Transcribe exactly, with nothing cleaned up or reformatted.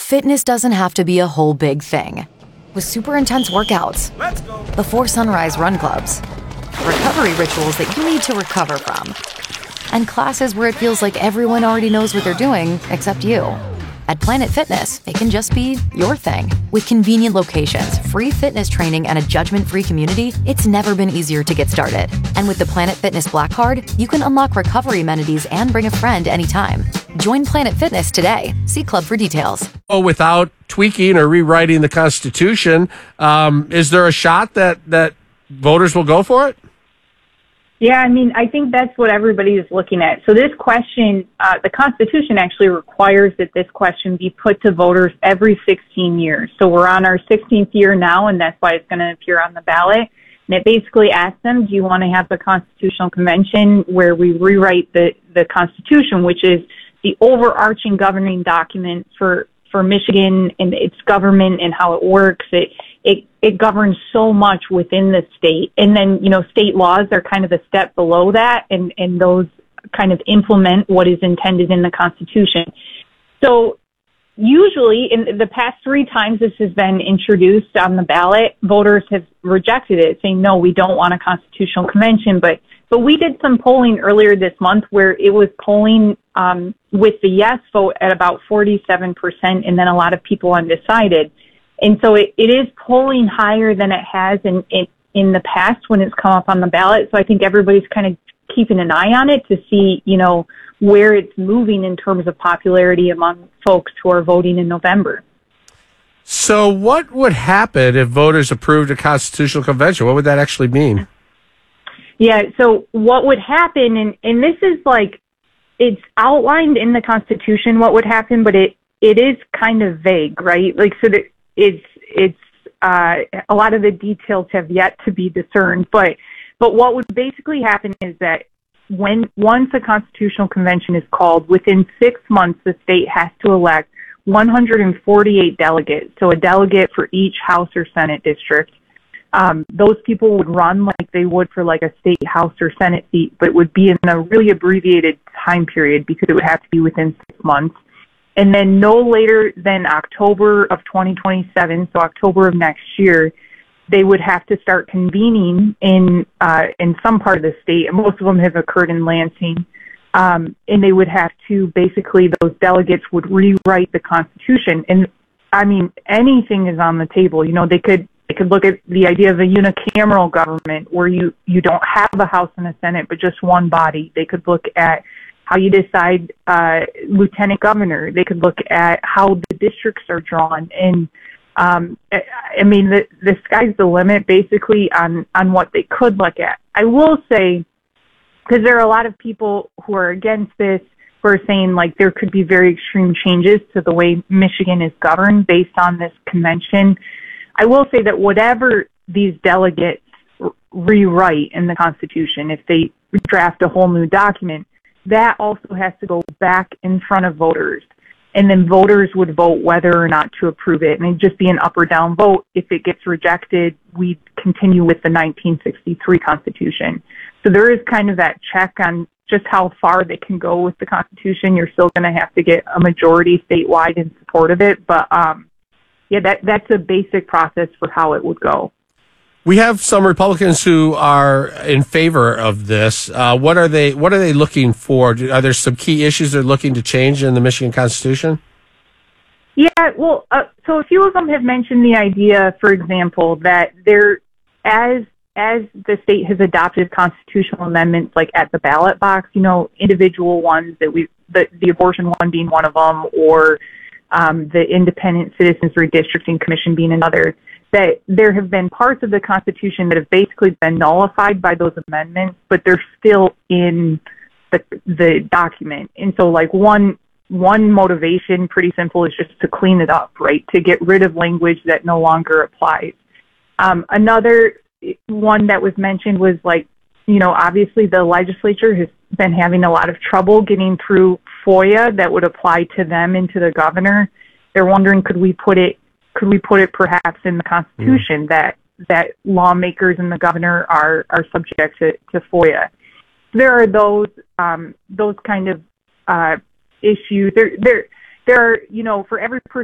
Fitness doesn't have to be a whole big thing. With super intense workouts, Let's go. before sunrise run clubs, recovery rituals that you need to recover from, and classes where it feels like everyone already knows what they're doing except you. At Planet Fitness, it can just be your thing. With convenient locations, free fitness training, and a judgment-free community, it's never been easier to get started. And with the Planet Fitness Black Card, you can unlock recovery amenities and bring a friend anytime. Join Planet Fitness today. See Club for details. Oh, without tweaking or rewriting the Constitution, um, is there a shot that, that voters will go for it? Yeah, I mean, I think that's what everybody is looking at. So this question, uh, the Constitution actually requires that this question be put to voters every sixteen years. So we're on our sixteenth year now, and that's why it's going to appear on the ballot. And it basically asks them, do you want to have the Constitutional Convention where we rewrite the, the Constitution, which is the overarching governing document for, for Michigan and its government and how it works. It, it, it governs so much within the state. And then, you know, state laws are kind of a step below that, and, and those kind of implement what is intended in the Constitution. So usually in the past three times this has been introduced on the ballot, voters have rejected it, saying, no, we don't want a constitutional convention. But, but we did some polling earlier this month where it was polling, um, with the yes vote at about forty-seven percent, and then a lot of people undecided. And so it, it is polling higher than it has in, in, in the past when it's come up on the ballot. So I think everybody's kind of keeping an eye on it to see, you know, where it's moving in terms of popularity among folks who are voting in November. So what would happen if voters approved a constitutional convention? What would that actually mean? Yeah, so what would happen, and, and this is like, it's outlined in the Constitution what would happen, but it, it is kind of vague, right? Like, so that it's, it's, uh, a lot of the details have yet to be discerned, but, but what would basically happen is that when, once a constitutional convention is called, within six months, the state has to elect one hundred forty-eight delegates, so a delegate for each House or Senate district. Um, those people would run like they would for like a state House or Senate seat, but would be in a really abbreviated time period because it would have to be within six months. And then no later than October of twenty twenty-seven, so October of next year, they would have to start convening in uh, in some part of the state, and most of them have occurred in Lansing. Um, and they would have to, basically, those delegates would rewrite the Constitution. And, I mean, anything is on the table. You know, they could they could look at the idea of a unicameral government where you, you don't have a House and a Senate, but just one body. They could look at how you decide uh, lieutenant governor. They could look at how the districts are drawn. And, um, I, I mean, the, the sky's the limit, basically, on, on what they could look at. I will say, because there are a lot of people who are against this, who are saying, like, there could be very extreme changes to the way Michigan is governed based on this convention. I will say that whatever these delegates r- rewrite in the Constitution, if they draft a whole new document, that also has to go back in front of voters. And then voters would vote whether or not to approve it. And it'd just be an up or down vote. If it gets rejected, we'd continue with the nineteen sixty-three Constitution. So there is kind of that check on just how far they can go with the Constitution. You're still going to have to get a majority statewide in support of it. But, um, yeah, that that's a basic process for how it would go. We have some Republicans who are in favor of this. Uh, what are they? What are they looking for? Are there some key issues they're looking to change in the Michigan Constitution? Yeah, well, uh, so a few of them have mentioned the idea, for example, that there, as as the state has adopted constitutional amendments, like at the ballot box, you know, individual ones that we, the, the abortion one being one of them, or um, the Independent Citizens Redistricting Commission being another, that there have been parts of the Constitution that have basically been nullified by those amendments, but they're still in the the document. And so, like, one one motivation, pretty simple, is just to clean it up, right? To get rid of language that no longer applies. Um, another one that was mentioned was, like, you know, obviously the legislature has been having a lot of trouble getting through FOIA that would apply to them and to the governor. They're wondering, could we put it Could we put it perhaps in the Constitution mm. that that lawmakers and the governor are, are subject to, to FOIA? There are those um, those kind of uh, issues. There there there are, you know, for every person